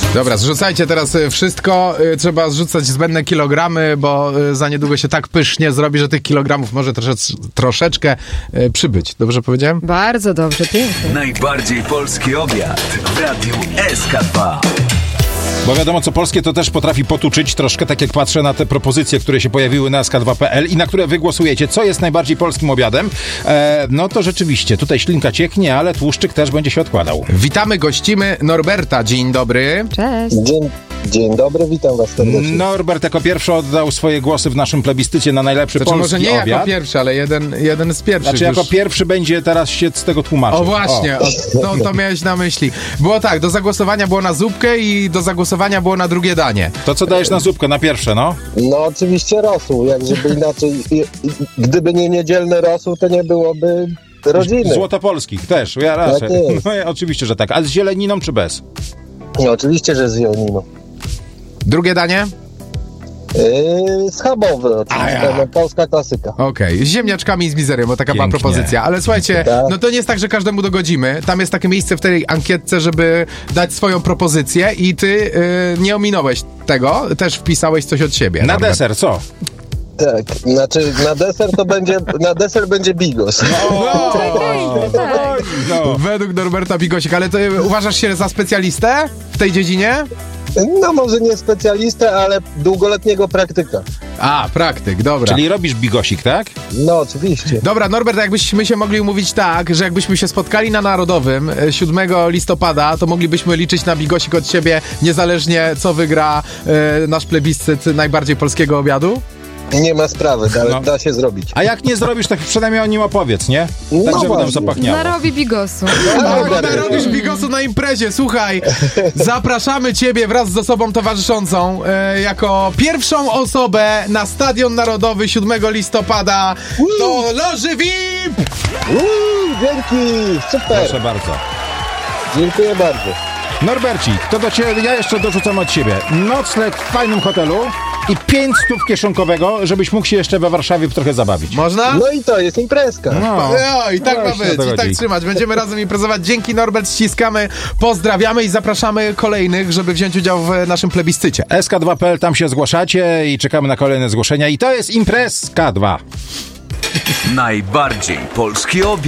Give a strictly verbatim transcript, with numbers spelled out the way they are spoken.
Dobra, zrzucajcie teraz wszystko. Trzeba zrzucać zbędne kilogramy, bo za niedługo się tak pysznie zrobi, że tych kilogramów może trosze, troszeczkę przybyć. Dobrze powiedziałem? Bardzo dobrze, pięknie. Najbardziej polski obiad w Radiu S K dwa. Bo wiadomo, co polskie to też potrafi potuczyć troszkę, tak jak patrzę na te propozycje, które się pojawiły na S K dwa kropka p l i na które wy głosujecie. Co jest najbardziej polskim obiadem? E, no to rzeczywiście, tutaj ślinka cieknie, ale tłuszczyk też będzie się odkładał. Witamy, gościmy Norberta. Dzień dobry. Cześć. Dzień, dzień dobry, witam was serdecznie. Norbert jako pierwszy oddał swoje głosy w naszym plebiscycie na najlepszy Znaczy, polski może nie obiad. jako pierwszy, ale jeden, jeden z pierwszych. Znaczy już. jako pierwszy będzie teraz się z tego tłumaczył. O właśnie, o, to, to miałeś na myśli. Było tak, do zagłosowania było na zupkę i do zagłosowania było na drugie danie. To co dajesz na zupkę, na pierwsze, no? No oczywiście rosół, jak żeby inaczej, i- i- gdyby nie niedzielny rosół, to nie byłoby rodziny. Złotopolskich też, ja raczej. Tak jest. No ja, oczywiście, że tak. A z zieleniną czy bez? No, oczywiście, że z Joniną. Drugie danie? Yy, schabowy A oczywiście, ja. no, polska klasyka. Okej, z ziemniaczkami i z mizerią, bo taka była Pięknie. propozycja. Ale słuchajcie, Tak. no to nie jest tak, że każdemu dogodzimy. Tam jest takie miejsce w tej ankietce, żeby dać swoją propozycję i ty y, nie ominąłeś tego, też wpisałeś coś od siebie. Na Norbert. deser, co? Tak, znaczy na deser to będzie, na deser będzie bigos. No, Tak. No. według Norberta Bigosik, ale ty uważasz się za specjalistę w tej dziedzinie? No może nie specjalistę, ale długoletniego praktyka. A, praktyk, dobra. Czyli robisz bigosik, tak? No oczywiście. Dobra, Norbert, jakbyśmy się mogli umówić tak, że jakbyśmy się spotkali na Narodowym e, siódmego listopada, to moglibyśmy liczyć na bigosik od siebie, niezależnie co wygra e, nasz plebiscyt najbardziej polskiego obiadu? Nie ma sprawy, da, No. da się zrobić. A jak nie zrobisz, to przynajmniej o nim opowiedz, nie? No Tak, żeby nam właśnie. zapachniało. Narobi bigosu. Tak, dobra. narobisz bigosu na imprezie, słuchaj, zapraszamy ciebie wraz z osobą towarzyszącą e, jako pierwszą osobę na Stadion Narodowy siódmego listopada do Loży V I P! Uuu, dzięki, super, Proszę bardzo. dziękuję bardzo. Norbercik, to do ciebie, ja jeszcze dorzucam od siebie. Nocleg w fajnym hotelu i pięć stów kieszonkowego, żebyś mógł się jeszcze we Warszawie trochę zabawić. Można? No i to jest imprezka. No. No i tak ma Właśnie o być, to i tak chodzi. trzymać. Będziemy razem imprezować. Dzięki, Norbert, ściskamy, pozdrawiamy i zapraszamy kolejnych, żeby wziąć udział w naszym plebiscycie. S K dwa kropka p l, tam się zgłaszacie i czekamy na kolejne zgłoszenia. I to jest Imprezka dwa. Najbardziej polski obiad.